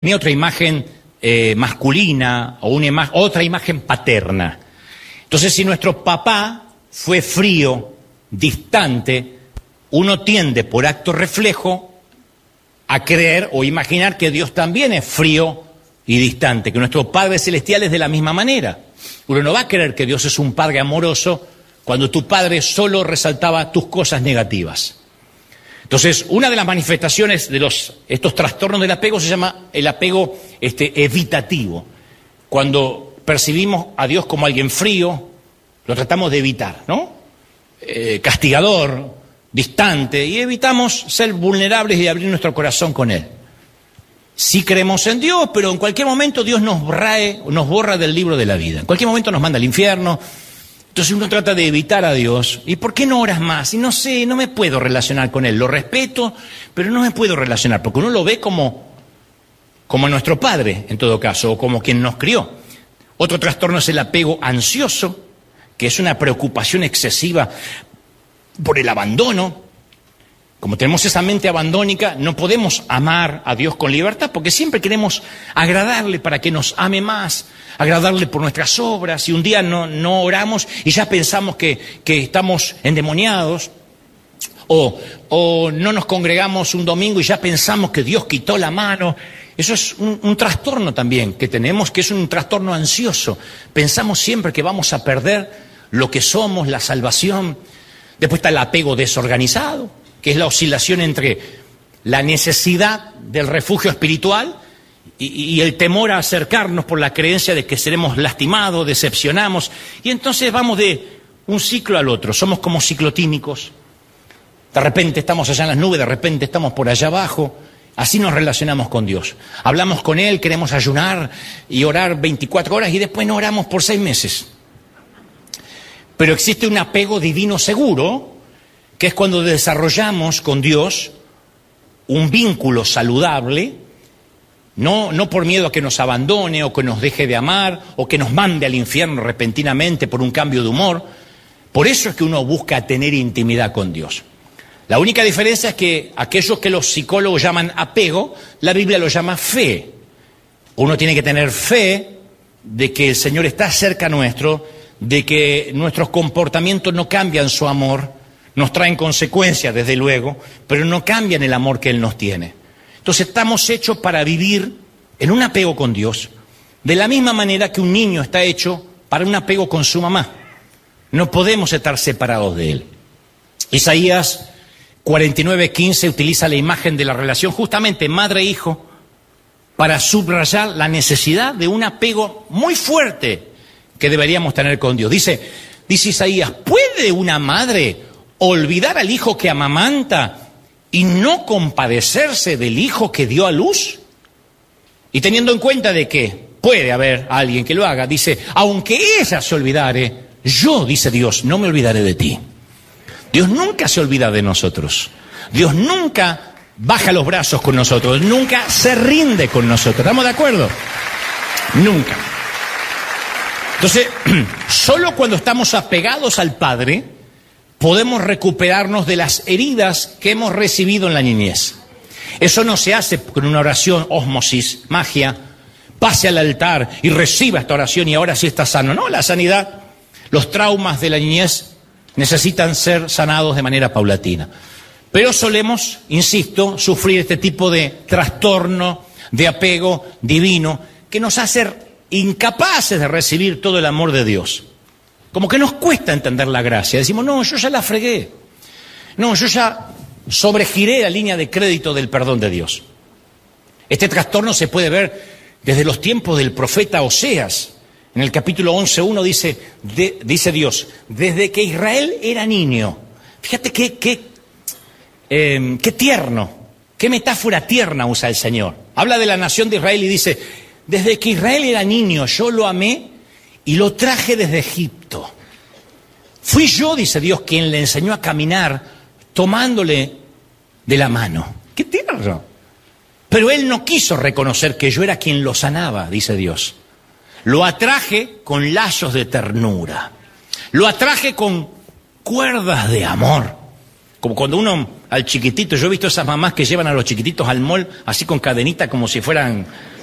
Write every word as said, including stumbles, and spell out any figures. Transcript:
ni otra imagen eh, masculina o una ima- otra imagen paterna. Entonces, si nuestro papá fue frío, distante, uno tiende por acto reflejo a creer o imaginar que Dios también es frío y distante, que nuestro Padre Celestial es de la misma manera. Uno no va a creer que Dios es un Padre amoroso cuando tu Padre solo resaltaba tus cosas negativas. Entonces, una de las manifestaciones de los, estos trastornos del apego se llama el apego este, evitativo. Cuando percibimos a Dios como alguien frío, lo tratamos de evitar, ¿no? Eh, castigador, distante, y evitamos ser vulnerables y abrir nuestro corazón con Él. Sí creemos en Dios, pero en cualquier momento Dios nos borra, nos borra del libro de la vida. En cualquier momento nos manda al infierno. Entonces uno trata de evitar a Dios. ¿Y por qué no oras más? Y no sé, no me puedo relacionar con Él. Lo respeto, pero no me puedo relacionar, porque uno lo ve como, como nuestro Padre, en todo caso, o como quien nos crió. Otro trastorno es el apego ansioso, que es una preocupación excesiva por el abandono. Como tenemos esa mente abandónica, no podemos amar a Dios con libertad, porque siempre queremos agradarle para que nos ame más, agradarle por nuestras obras, y un día no, no oramos y ya pensamos que, que estamos endemoniados, o, o no nos congregamos un domingo y ya pensamos que Dios quitó la mano. Eso es un, un trastorno también que tenemos, que es un trastorno ansioso. Pensamos siempre que vamos a perder lo que somos, la salvación. Después está el apego desorganizado, que es la oscilación entre la necesidad del refugio espiritual y, y el temor a acercarnos por la creencia de que seremos lastimados, decepcionamos, y entonces vamos de un ciclo al otro, somos como ciclotímicos. De repente estamos allá en las nubes, de repente estamos por allá abajo. Así nos relacionamos con Dios. Hablamos con Él, queremos ayunar y orar veinticuatro horas y después no oramos por seis meses. Pero existe un apego divino seguro, que es cuando desarrollamos con Dios un vínculo saludable, no, no por miedo a que nos abandone o que nos deje de amar o que nos mande al infierno repentinamente por un cambio de humor. Por eso es que uno busca tener intimidad con Dios. La única diferencia es que aquellos que los psicólogos llaman apego, la Biblia lo llama fe. Uno tiene que tener fe de que el Señor está cerca nuestro, de que nuestros comportamientos no cambian su amor. Nos traen consecuencias, desde luego, pero no cambian el amor que Él nos tiene. Entonces estamos hechos para vivir en un apego con Dios, de la misma manera que un niño está hecho para un apego con su mamá. No podemos estar separados de Él. Isaías cuarenta y nueve, quince utiliza la imagen de la relación justamente madre-hijo para subrayar la necesidad de un apego muy fuerte que deberíamos tener con Dios. Dice, dice Isaías, ¿puede una madre olvidar al hijo que amamanta y no compadecerse del hijo que dio a luz? Y teniendo en cuenta de que puede haber alguien que lo haga, dice, aunque ella se olvidare, yo, dice Dios, no me olvidaré de ti. Dios nunca se olvida de nosotros. Dios nunca baja los brazos con nosotros, nunca se rinde con nosotros. ¿Estamos de acuerdo? Nunca. Entonces, solo cuando estamos apegados al Padre, podemos recuperarnos de las heridas que hemos recibido en la niñez. Eso no se hace con una oración, ósmosis, magia, pase al altar y reciba esta oración y ahora sí está sano. No, la sanidad, los traumas de la niñez necesitan ser sanados de manera paulatina. Pero solemos, insisto, sufrir este tipo de trastorno, de apego divino, que nos hace incapaces de recibir todo el amor de Dios. Como que nos cuesta entender la gracia. Decimos, no, yo ya la fregué. No, yo ya sobregiré la línea de crédito del perdón de Dios. Este trastorno se puede ver desde los tiempos del profeta Oseas. En el capítulo once uno dice, de, dice Dios, desde que Israel era niño. Fíjate qué, qué, eh, qué tierno, qué metáfora tierna usa el Señor. Habla de la nación de Israel y dice, desde que Israel era niño yo lo amé y lo traje desde Egipto. Fui yo, dice Dios, quien le enseñó a caminar tomándole de la mano. ¡Qué tierno! Pero él no quiso reconocer que yo era quien lo sanaba, dice Dios. Lo atraje con lazos de ternura. Lo atraje con cuerdas de amor. Como cuando uno al chiquitito, yo he visto esas mamás que llevan a los chiquititos al mall así con cadenita como si fueran